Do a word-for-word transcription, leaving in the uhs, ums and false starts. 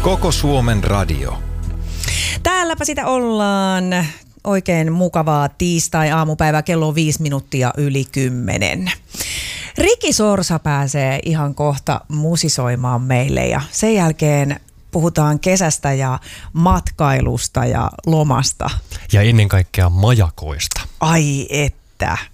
Koko Suomen radio. Täälläpä sitä ollaan. Oikein mukavaa tiistai-aamupäivää. Kello on viisi minuuttia yli kymmenen. Riki Sorsa pääsee ihan kohta musisoimaan meille ja sen jälkeen puhutaan kesästä ja matkailusta ja lomasta. Ja ennen kaikkea majakoista. Ai että.